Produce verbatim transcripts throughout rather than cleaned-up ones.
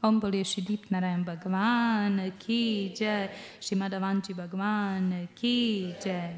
Om Bole Shri Deepnarayan Bhagwan Ki Jai, Shri Madhavanji Bhagwan Ki Jai.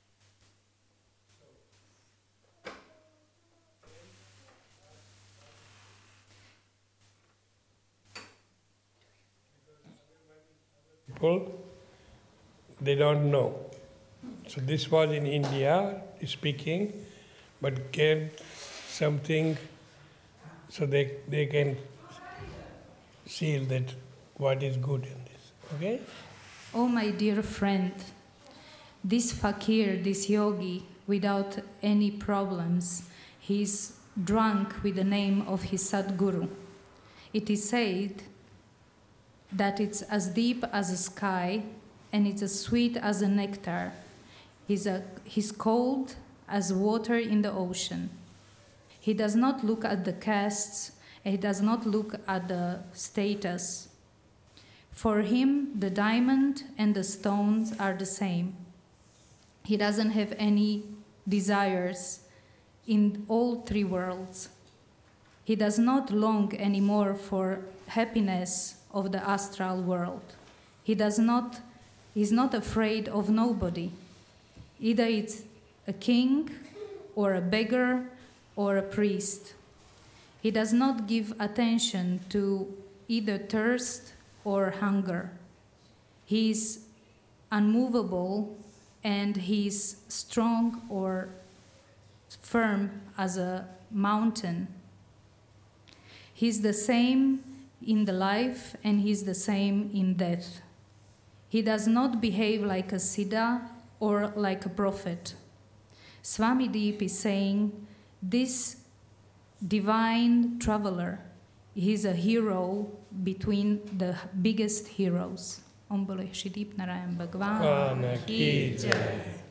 People, they don't know. So this was in India speaking, but get something so they they can see that what is good in this. Okay? Oh my dear friend, this fakir, this yogi, without any problems, he's drunk with the name of his Sadguru. It is said that it's as deep as a sky and it's as sweet as a nectar. He's, a, he's cold as water in the ocean. He does not look at the castes, and he does not look at the status. For him, the diamond and the stones are the same. He doesn't have any desires in all three worlds. He does not long anymore for happiness of the astral world. He does not, he's not afraid of nobody. Either it's a king or a beggar or a priest. He does not give attention to either thirst or hunger. He is unmovable and he is strong or firm as a mountain. He's the same in the life and he's the same in death. He does not behave like a Siddha or like a prophet. Swami Deep is saying this divine traveler, he's a hero between the biggest heroes. Om Bole Shri Deepnarayan Bhagwan Ki Jai.